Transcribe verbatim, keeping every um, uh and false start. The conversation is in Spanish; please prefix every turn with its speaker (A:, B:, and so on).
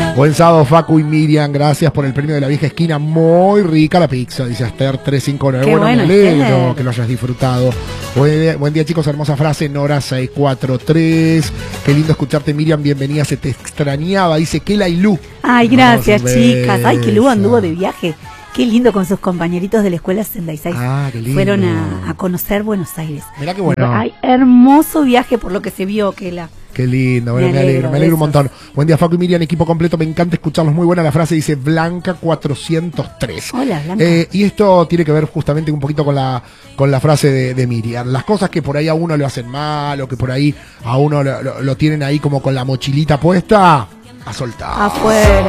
A: Buen sábado, Facu y Miriam. Gracias por el premio de la vieja esquina. Muy rica la pizza, dice Esther tres cinco nueve. Bueno,
B: bueno,
A: me alegro
B: Esther.
A: que lo hayas disfrutado. Buen día, buen día, chicos. Hermosa frase. Nora seis cuatro tres. Qué lindo escucharte, Miriam. Bienvenida. Se te extrañaba. Dice Kela y Lu.
B: Ay, gracias,
A: Vamos,
B: chicas. Ay, que Lu
A: beso.
B: anduvo de viaje. Qué lindo con sus compañeritos de la escuela sesenta y seis.
A: Ah, qué lindo.
B: Fueron a, a conocer Buenos Aires.
A: Mirá qué bueno.
B: Ay, hermoso viaje por lo que se vio, Kela.
A: Qué lindo, bueno,
B: Me
A: me alegro,
B: alegro,
A: me alegro un
B: besos.
A: montón. Buen día, Facu y Miriam, equipo completo, me encanta escucharlos, muy buena la frase, dice Blanca cuatrocientos tres.
B: Hola, Blanca.
A: Eh, y esto tiene que ver justamente un poquito con la con la frase de, de Miriam. Las cosas que por ahí a uno le hacen mal, o que por ahí a uno lo, lo- lo tienen ahí como con la mochilita puesta, a soltar.
B: Afuera.